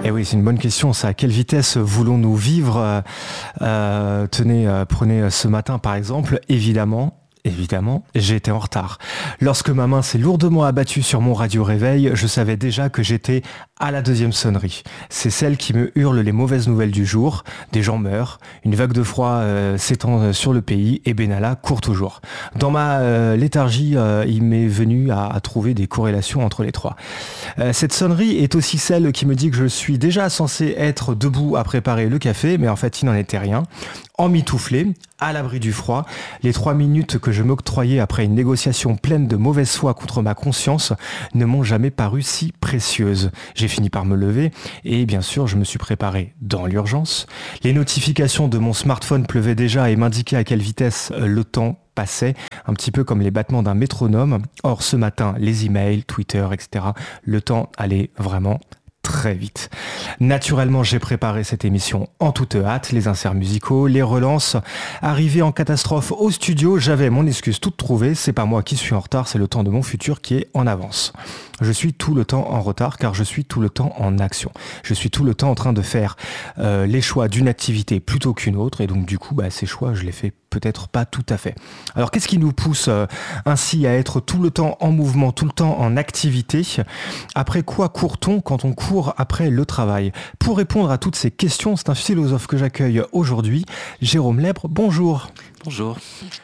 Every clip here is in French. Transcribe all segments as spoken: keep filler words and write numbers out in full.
Eh oui, c'est une bonne question, ça. À quelle vitesse voulons-nous vivre ? euh, Tenez, euh, prenez ce matin par exemple, évidemment. Évidemment, j'ai été en retard. Lorsque ma main s'est lourdement abattue sur mon radio-réveil, je savais déjà que j'étais à la deuxième sonnerie. C'est celle qui me hurle les mauvaises nouvelles du jour. Des gens meurent, une vague de froid euh, s'étend sur le pays et Benalla court toujours. Dans ma euh, léthargie, euh, il m'est venu à, à trouver des corrélations entre les trois. Euh, cette sonnerie est aussi celle qui me dit que je suis déjà censé être debout à préparer le café, mais en fait il n'en était rien. Emmitouflé, à l'abri du froid, les trois minutes que je m'octroyais après une négociation pleine de mauvaise foi contre ma conscience ne m'ont jamais paru si précieuses. J'ai fini par me lever et bien sûr je me suis préparé dans l'urgence. Les notifications de mon smartphone pleuvaient déjà et m'indiquaient à quelle vitesse le temps passait, un petit peu comme les battements d'un métronome. Or ce matin, les emails, Twitter, et cetera, le temps allait vraiment très vite. Naturellement, j'ai préparé cette émission en toute hâte, les inserts musicaux, les relances. Arrivé en catastrophe au studio, j'avais mon excuse toute trouvée, c'est pas moi qui suis en retard, c'est le temps de mon futur qui est en avance. Je suis tout le temps en retard car je suis tout le temps en action. Je suis tout le temps en train de faire euh, les choix d'une activité plutôt qu'une autre et donc du coup, bah, ces choix, je les fais peut-être pas tout à fait. Alors qu'est-ce qui nous pousse euh, ainsi à être tout le temps en mouvement, tout le temps en activité ? Après quoi court-on quand on court après le travail ? Pour répondre à toutes ces questions, c'est un philosophe que j'accueille aujourd'hui, Jérôme Lèbre. Bonjour. Bonjour.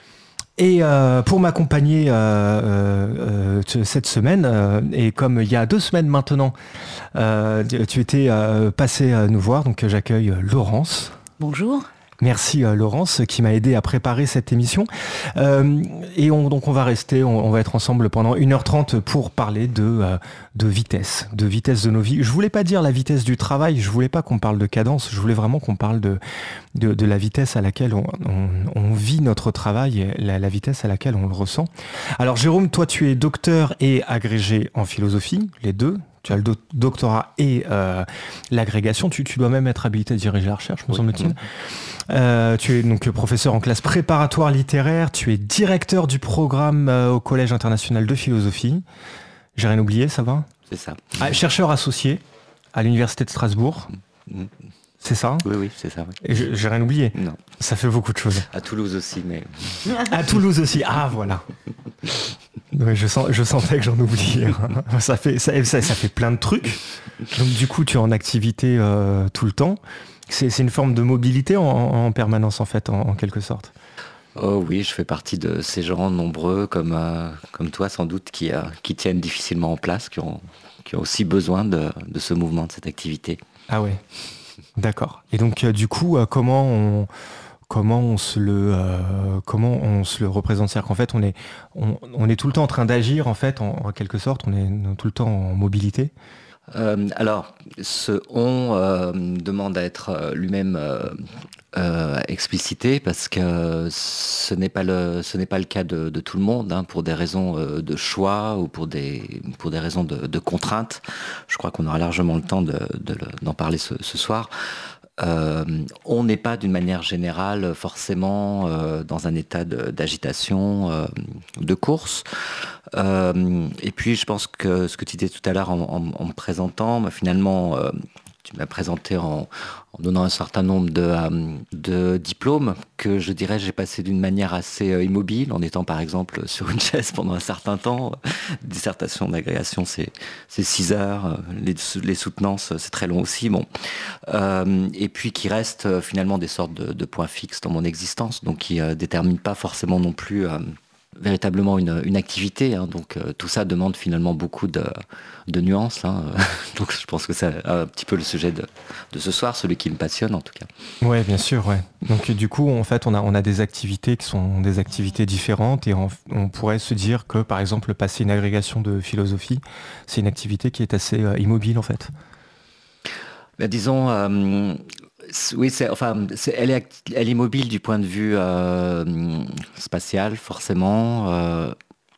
Et euh, pour m'accompagner euh, euh, euh, cette semaine, euh, et comme il y a deux semaines maintenant, euh, tu étais euh, passé à nous voir, donc j'accueille Laurence. Bonjour. Merci euh, Laurence qui m'a aidé à préparer cette émission. Euh, et on, donc on va rester, on, on va être ensemble pendant une heure trente pour parler de, euh, de vitesse, de vitesse de nos vies. Je voulais pas dire la vitesse du travail, je voulais pas qu'on parle de cadence, je voulais vraiment qu'on parle de, de, de la vitesse à laquelle on, on, on vit notre travail, et la, la vitesse à laquelle on le ressent. Alors Jérôme, toi tu es docteur et agrégé en philosophie, les deux. Tu as le do- doctorat et euh, l'agrégation. Tu, tu dois même être habilité à diriger la recherche, me oui. semble-t-il. Euh, tu es donc professeur en classe préparatoire littéraire. Tu es directeur du programme euh, au Collège international de philosophie. J'ai rien oublié, ça va ? C'est ça. Ah, chercheur associé à l'université de Strasbourg. Mmh. C'est ça ? Oui, oui, c'est ça. Oui. Et je, j'ai rien oublié ? Non. Ça fait beaucoup de choses. À Toulouse aussi, mais... À Toulouse aussi, ah voilà. Oui, je, sens, je sentais que j'en oubliais. Ça fait, ça, ça, ça fait plein de trucs. Donc du coup, tu es en activité euh, tout le temps. C'est, c'est une forme de mobilité en, en permanence, en fait, en, en quelque sorte. Oh oui, je fais partie de ces gens nombreux, comme, euh, comme toi sans doute, qui, euh, qui tiennent difficilement en place, qui ont, qui ont aussi besoin de, de ce mouvement, de cette activité. Ah ouais. D'accord. Et donc, euh, du coup, euh, comment on comment on se le euh, comment on se le représente ? C'est-à-dire qu'en fait, on est on, on est tout le temps en train d'agir, en fait, en, en quelque sorte, on est tout le temps en mobilité. Euh, alors, ce on euh, demande à être euh, lui-même euh, euh, explicité parce que ce n'est pas le ce n'est pas le cas de, de tout le monde, hein, pour des raisons euh, de choix ou pour des pour des raisons de, de contraintes. Je crois qu'on aura largement le temps de, de, d'en parler ce, ce soir. Euh, on n'est pas d'une manière générale forcément euh, dans un état de, d'agitation, euh, de course. Euh, et puis je pense que ce que tu disais tout à l'heure en, en, en me présentant, bah, finalement euh, tu m'as présenté en, en donnant un certain nombre de, euh, de diplômes que je dirais j'ai passé d'une manière assez euh, immobile, en étant par exemple sur une chaise pendant un certain temps. Dissertation d'agrégation, c'est, c'est six heures, les, les soutenances, c'est très long aussi. Bon. Euh, et puis qui restent euh, finalement des sortes de, de points fixes dans mon existence, donc qui ne euh, déterminent pas forcément non plus... Euh, véritablement une, une activité, hein, donc euh, tout ça demande finalement beaucoup de, de nuances, hein, donc je pense que c'est un petit peu le sujet de, de ce soir, celui qui me passionne en tout cas. Ouais, bien sûr, ouais. Donc du coup, en fait, on a, on a des activités qui sont des activités différentes et on, on pourrait se dire que, par exemple, passer une agrégation de philosophie, c'est une activité qui est assez euh, immobile en fait. Ben, disons... Euh, Oui, c'est, enfin, c'est, elle, est, elle est mobile du point de vue euh, spatial, forcément. Euh,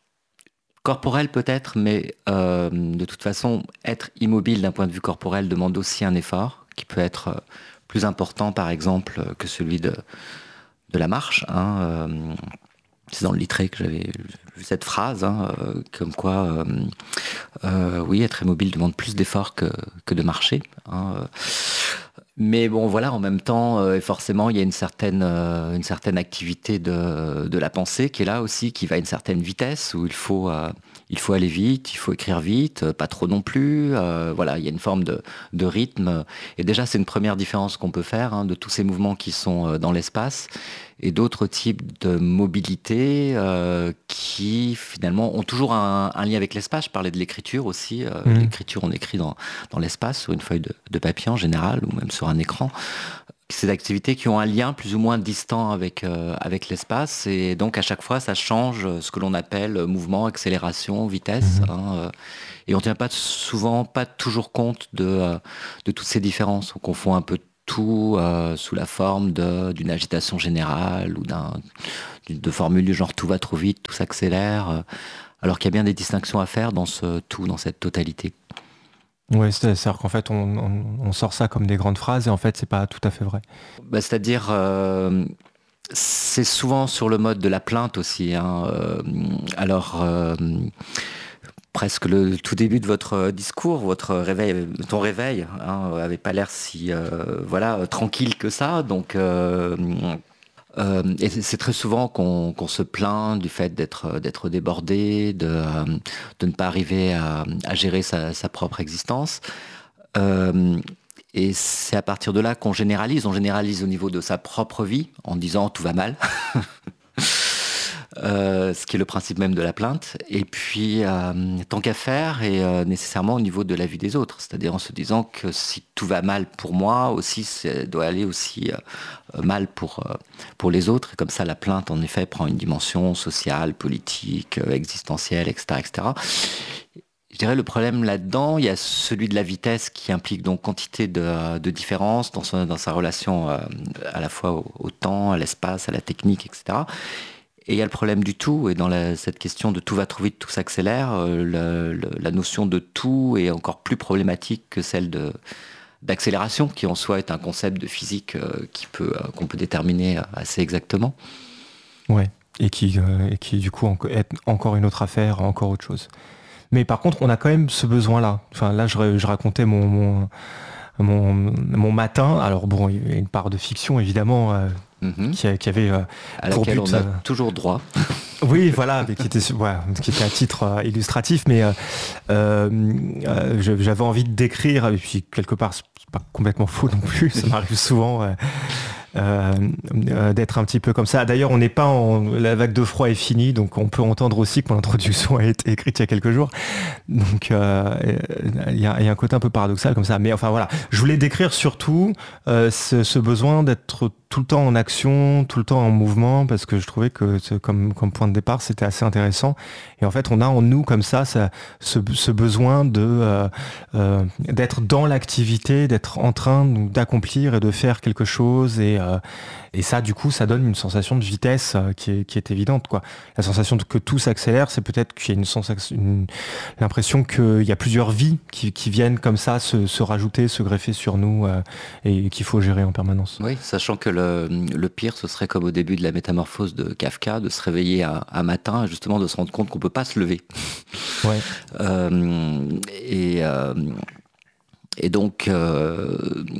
corporel peut-être, mais euh, de toute façon, être immobile d'un point de vue corporel demande aussi un effort qui peut être plus important, par exemple, que celui de, de la marche. Hein, euh, c'est dans le Littré que j'avais vu cette phrase, hein, euh, comme quoi, euh, euh, oui, être immobile demande plus d'efforts que, que de marcher. Hein, euh. Mais bon, voilà, en même temps, euh, forcément, il y a une certaine, euh, une certaine activité de, de la pensée qui est là aussi, qui va à une certaine vitesse, où il faut, euh, il faut aller vite, il faut écrire vite, pas trop non plus. Euh, voilà, il y a une forme de, de rythme. Et déjà, c'est une première différence qu'on peut faire, hein, de tous ces mouvements qui sont dans l'espace et d'autres types de mobilité euh, qui, finalement, ont toujours un, un lien avec l'espace. Je parlais de l'écriture aussi. Euh, mmh. L'écriture, on écrit dans, dans l'espace, sur une feuille de, de papier en général, ou même sur un écran. C'est des activités qui ont un lien plus ou moins distant avec, euh, avec l'espace. Et donc, à chaque fois, ça change ce que l'on appelle mouvement, accélération, vitesse. Mmh. Hein, euh, et on ne tient pas souvent, pas toujours compte de, euh, de toutes ces différences. On confond un peu tout euh, sous la forme de, d'une agitation générale ou d'un, de formules du genre tout va trop vite, tout s'accélère, euh, alors qu'il y a bien des distinctions à faire dans ce tout, dans cette totalité. Oui, c'est-à-dire qu'en fait, on, on, on sort ça comme des grandes phrases et en fait, c'est pas tout à fait vrai. Bah, c'est-à-dire, euh, c'est souvent sur le mode de la plainte aussi. Hein, euh, alors... Euh, presque le tout début de votre discours, votre réveil, ton réveil, hein, avait pas l'air si euh, voilà tranquille que ça. Donc, euh, euh, et c'est très souvent qu'on, qu'on se plaint du fait d'être d'être débordé, de de ne pas arriver à, à gérer sa, sa propre existence. Euh, et c'est à partir de là qu'on généralise. On généralise au niveau de sa propre vie en disant tout va mal. Euh, ce qui est le principe même de la plainte, et puis euh, tant qu'à faire, et euh, nécessairement au niveau de la vie des autres, c'est-à-dire en se disant que si tout va mal pour moi, aussi ça doit aller aussi euh, mal pour, euh, pour les autres, et comme ça la plainte en effet prend une dimension sociale, politique, euh, existentielle, et cetera, et cetera. Je dirais le problème là-dedans, il y a celui de la vitesse qui implique donc quantité de, de différences dans, son, dans sa relation euh, à la fois au, au temps, à l'espace, à la technique, et cetera. Et il y a le problème du tout, et dans la, cette question de tout va trop vite, tout s'accélère, euh, le, le, la notion de tout est encore plus problématique que celle de, d'accélération, qui en soi est un concept de physique euh, qui peut, euh, qu'on peut déterminer assez exactement. Ouais, et qui, euh, et qui du coup est encore une autre affaire, encore autre chose. Mais par contre, on a quand même ce besoin-là. Enfin, là, je, je racontais mon, mon, mon, mon matin. Alors bon, il y a une part de fiction, évidemment, euh, mm-hmm. qui, qui avait euh, à laquelle but, on a euh, toujours droit. Oui, voilà, mais qui était, ouais, qui était à titre euh, illustratif, mais euh, euh, j'avais envie de décrire, et puis quelque part, c'est pas complètement faux non plus, ça m'arrive souvent. Euh, Euh, euh, d'être un petit peu comme ça. D'ailleurs, on n'est pas en... La vague de froid est finie, donc on peut entendre aussi que mon introduction a été écrite il y a quelques jours. Donc, il euh, y, y a un côté un peu paradoxal comme ça. Mais enfin, voilà. Je voulais décrire surtout euh, ce, ce besoin d'être tout le temps en action, tout le temps en mouvement, parce que je trouvais que comme, comme point de départ, c'était assez intéressant. Et en fait, on a en nous comme ça, ça ce, ce besoin de euh, euh, d'être dans l'activité, d'être en train d'accomplir et de faire quelque chose. Et, euh, et ça, du coup, ça donne une sensation de vitesse euh, qui, est, qui est évidente, quoi. La sensation de que tout s'accélère, c'est peut-être qu'il y a une sensation, une, l'impression qu'il y a plusieurs vies qui, qui viennent comme ça se, se rajouter, se greffer sur nous euh, et qu'il faut gérer en permanence. Oui, sachant que le, le pire, ce serait comme au début de la métamorphose de Kafka, de se réveiller un, un matin et justement de se rendre compte qu'on peut pas se lever. Ouais. euh, et, euh, et donc... Euh,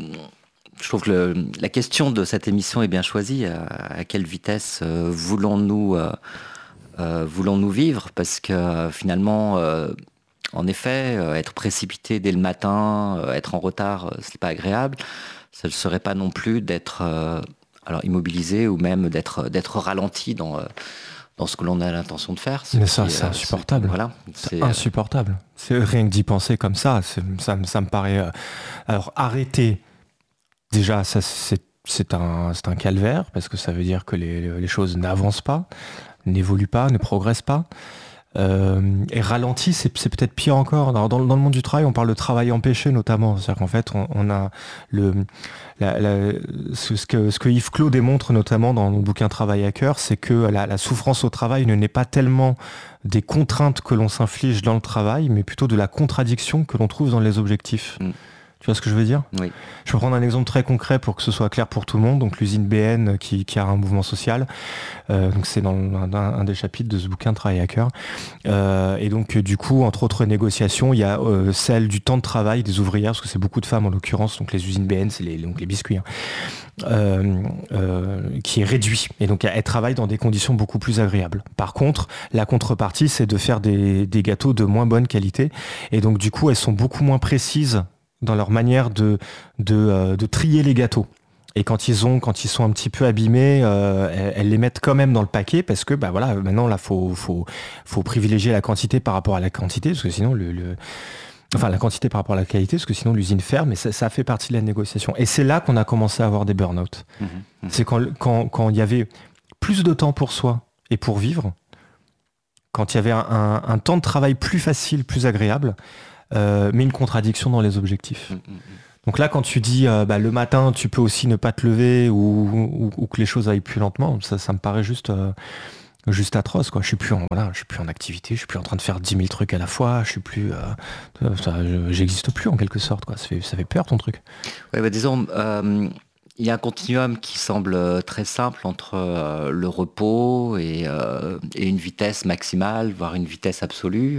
Je trouve que le, la question de cette émission est bien choisie. À, à quelle vitesse euh, voulons-nous, euh, euh, voulons-nous vivre ? Parce que euh, finalement, euh, en effet, euh, être précipité dès le matin, euh, être en retard, euh, c'est pas agréable. Ça ne serait pas non plus d'être euh, alors immobilisé ou même d'être, d'être ralenti dans, euh, dans ce que l'on a l'intention de faire. Mais ça, c'est euh, insupportable. C'est, voilà, c'est, c'est insupportable. C'est rien que d'y penser comme ça. C'est, ça, ça me paraît... Euh, alors, arrêter... Déjà, ça, c'est, c'est, un, c'est un calvaire, parce que ça veut dire que les, les choses n'avancent pas, n'évoluent pas, ne progressent pas. Euh, et ralenti, c'est, c'est peut-être pire encore. Alors, dans, dans le monde du travail, on parle de travail empêché, notamment. C'est-à-dire qu'en fait, on, on a le, la, la, ce, ce, que, ce que Yves Clos démontre, notamment dans le bouquin Travail à cœur, c'est que la, la souffrance au travail ne n'est pas tellement des contraintes que l'on s'inflige dans le travail, mais plutôt de la contradiction que l'on trouve dans les objectifs. Mmh. Tu vois ce que je veux dire ? Oui. Je peux prendre un exemple très concret pour que ce soit clair pour tout le monde. Donc l'usine B N qui, qui a un mouvement social. Euh, donc c'est dans un, un des chapitres de ce bouquin Travail à cœur. Euh, et donc du coup, entre autres négociations, il y a euh, celle du temps de travail des ouvrières, parce que c'est beaucoup de femmes en l'occurrence. Donc les usines B N, c'est les, donc les biscuits, hein, euh, euh, qui est réduit. Et donc elles travaillent dans des conditions beaucoup plus agréables. Par contre, la contrepartie, c'est de faire des, des gâteaux de moins bonne qualité. Et donc du coup, elles sont beaucoup moins précises dans leur manière de, de, euh, de trier les gâteaux. Et quand ils ont, quand ils sont un petit peu abîmés, euh, elles, elles les mettent quand même dans le paquet parce que bah voilà, maintenant là faut faut faut privilégier la quantité par rapport à la quantité parce que sinon le, le enfin la quantité par rapport à la qualité parce que sinon l'usine ferme. Et ça, ça fait partie de la négociation. Et c'est là qu'on a commencé à avoir des burn-out. Mmh, mmh. C'est quand quand quand il y avait plus de temps pour soi et pour vivre, quand il y avait un, un, un temps de travail plus facile, plus agréable. Euh, mais une contradiction dans les objectifs. Mmh, mmh. Donc là, quand tu dis euh, bah, le matin, tu peux aussi ne pas te lever ou, ou, ou que les choses aillent plus lentement, ça, ça me paraît juste, euh, juste atroce, quoi. Je suis plus en, voilà, je suis plus en activité, je suis plus en train de faire dix mille trucs à la fois, je suis plus, euh, ça, je, j'existe plus en quelque sorte, quoi. Ça fait, ça fait peur ton truc. Ouais, bah, disons. Euh... Il y a un continuum qui semble très simple entre euh, le repos et, euh, et une vitesse maximale, voire une vitesse absolue.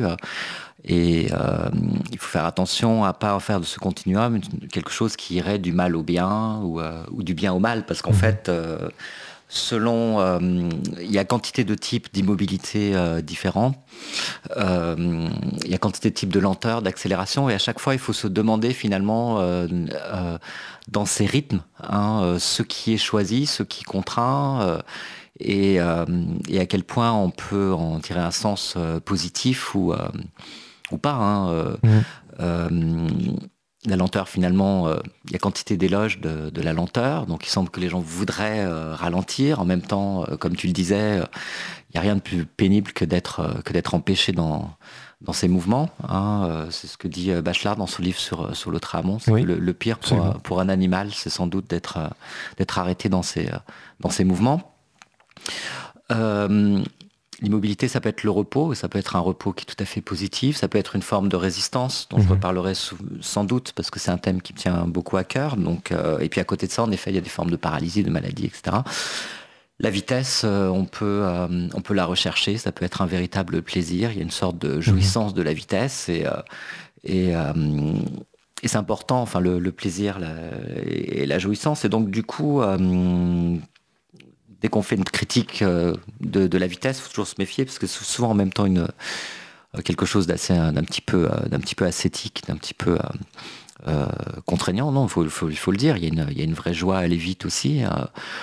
Et euh, il faut faire attention à ne pas en faire de ce continuum quelque chose qui irait du mal au bien ou, euh, ou du bien au mal. Parce qu'en mmh. fait, euh, selon... Euh, il y a quantité de types d'immobilité euh, différents. Euh, il y a quantité de types de lenteur, d'accélération. Et à chaque fois, il faut se demander finalement... Euh, euh, dans ces rythmes, hein, euh, ce qui est choisi, ce qui contraint, euh, et, euh, et à quel point on peut en tirer un sens euh, positif ou, euh, ou pas. Hein, euh, mmh. euh, la lenteur, finalement, il euh, y a quantité d'éloges de, de la lenteur, donc il semble que les gens voudraient euh, ralentir. En même temps, euh, comme tu le disais, il euh, n'y a rien de plus pénible que d'être, euh, que d'être empêché dans... dans ces mouvements, hein, euh, c'est ce que dit Bachelard dans son livre sur, sur le tramon, c'est oui, que le, le pire pour, pour un animal, c'est sans doute d'être, euh, d'être arrêté dans ces, euh, dans ces mouvements. Euh, l'immobilité, ça peut être le repos, et ça peut être un repos qui est tout à fait positif, ça peut être une forme de résistance, dont mmh. je reparlerai sous, sans doute, parce que c'est un thème qui me tient beaucoup à cœur. Donc, euh, et puis à côté de ça, en effet, il y a des formes de paralysie, de maladie, et cetera. La vitesse, euh, on, peut, euh, on peut la rechercher, ça peut être un véritable plaisir, il y a une sorte de jouissance mmh. de la vitesse, et, euh, et, euh, et c'est important, enfin le, le plaisir la, et la jouissance, et donc du coup, euh, dès qu'on fait une critique euh, de, de la vitesse, il faut toujours se méfier, parce que c'est souvent en même temps une, euh, quelque chose d'assez, d'un petit peu, euh, d'un petit peu ascétique, d'un petit peu... Euh, Euh, contraignant, non, il faut, faut, faut le dire, il y, a une, il y a une vraie joie à aller vite aussi. Euh,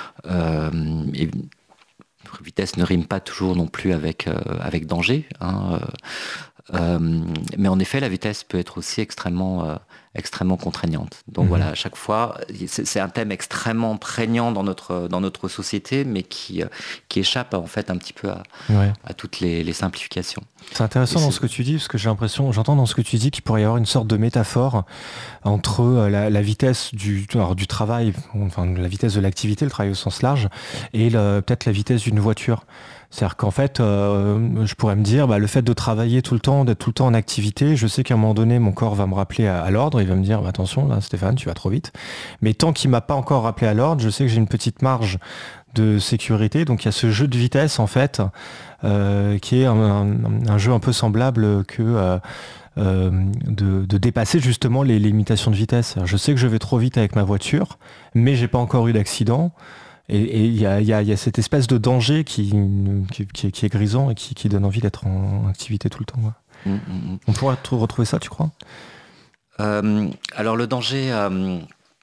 euh, et vitesse ne rime pas toujours non plus avec, euh, avec danger. Hein, euh, euh, mais en effet, la vitesse peut être aussi extrêmement, euh, extrêmement contraignante. Donc mmh. voilà, à chaque fois, c'est, c'est un thème extrêmement prégnant dans notre, dans notre société, mais qui, euh, qui échappe en fait un petit peu à, ouais. à toutes les, les simplifications. C'est intéressant et dans c'est... ce que tu dis, parce que j'ai l'impression, j'entends dans ce que tu dis qu'il pourrait y avoir une sorte de métaphore entre la, la vitesse du, alors du travail, enfin la vitesse de l'activité, le travail au sens large, et le, peut-être la vitesse d'une voiture. C'est-à-dire qu'en fait, euh, je pourrais me dire, bah, le fait de travailler tout le temps, d'être tout le temps en activité, je sais qu'à un moment donné, mon corps va me rappeler à, à l'ordre, il va me dire, bah, attention, là, Stéphane, tu vas trop vite. Mais tant qu'il m'a pas encore rappelé à l'ordre, je sais que j'ai une petite marge de sécurité. Donc il y a ce jeu de vitesse, en fait, euh, qui est un, un, un jeu un peu semblable que... Euh, Euh, de, de dépasser justement les limitations de vitesse. Alors, je sais que je vais trop vite avec ma voiture, mais j'ai pas encore eu d'accident. Et il y a, y, a, y a cette espèce de danger qui, qui, qui, qui est grisant et qui, qui donne envie d'être en activité tout le temps. Ouais. Mmh, mmh. On pourrait retrouver ça, tu crois ? euh, Alors le danger... Euh...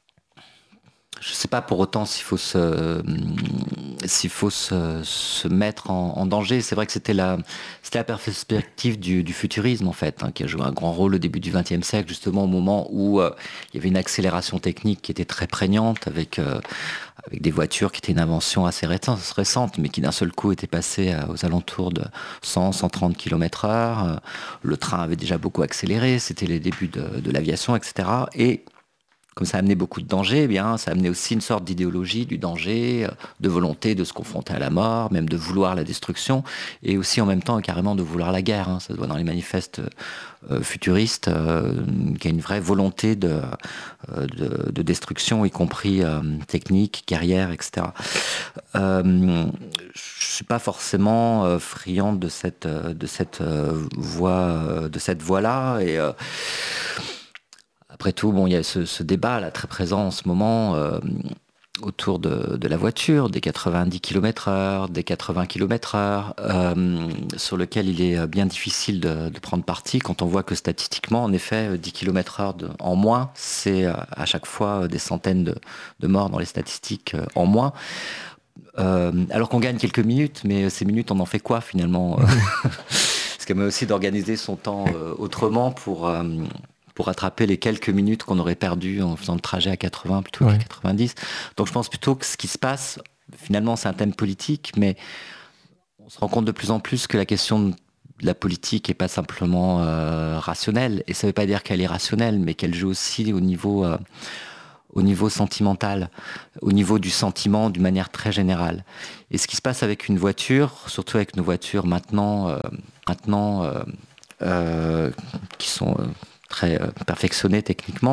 Je ne sais pas pour autant s'il faut se, s'il faut se, se mettre en, en danger. C'est vrai que c'était la, c'était la perspective du, du futurisme, en fait, hein, qui a joué un grand rôle au début du vingtième siècle, justement au moment où euh, il y avait une accélération technique qui était très prégnante, avec, euh, avec des voitures qui étaient une invention assez récente, mais qui d'un seul coup étaient passées aux alentours de cent à cent trente kilomètres heure. Le train avait déjà beaucoup accéléré, c'était les débuts de, de l'aviation, et cetera. Et comme ça a amené beaucoup de dangers, eh bien, ça a amené aussi une sorte d'idéologie du danger, de volonté de se confronter à la mort, même de vouloir la destruction, et aussi en même temps carrément de vouloir la guerre. Hein. Ça se voit dans les manifestes euh, futuristes, euh, qu'il y a une vraie volonté de, euh, de, de destruction, y compris euh, technique, guerrière, et cetera. Euh, je suis pas forcément euh, friand de cette, euh, de cette euh, voie, euh, de cette voie-là, et euh, après tout, bon, il y a ce, ce débat là très présent en ce moment euh, autour de, de la voiture, des quatre-vingt-dix kilomètres heure, des quatre-vingts kilomètres heure, euh, sur lequel il est bien difficile de, de prendre parti quand on voit que statistiquement, en effet, dix kilomètres heure de, en moins, c'est euh, à chaque fois des centaines de, de morts dans les statistiques euh, en moins. Euh, alors qu'on gagne quelques minutes, mais ces minutes, on en fait quoi finalement? Parce qu'elle met aussi d'organiser son temps euh, autrement pour... Euh, pour rattraper les quelques minutes qu'on aurait perdues en faisant le trajet à quatre-vingts plutôt ouais. qu'à quatre-vingt-dix. Donc je pense plutôt que ce qui se passe, finalement c'est un thème politique, mais on se rend compte de plus en plus que la question de la politique n'est pas simplement euh, rationnelle, et ça ne veut pas dire qu'elle est rationnelle, mais qu'elle joue aussi au niveau, euh, au niveau sentimental, au niveau du sentiment d'une manière très générale. Et ce qui se passe avec une voiture, surtout avec nos voitures maintenant, euh, maintenant euh, euh, qui sont... Euh, très perfectionné techniquement.